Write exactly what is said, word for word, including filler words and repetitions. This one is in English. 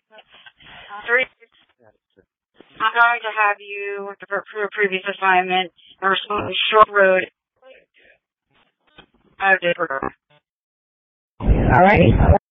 Three. I'm going to have you for a previous assignment and respond to Short Road of Dipper. All right.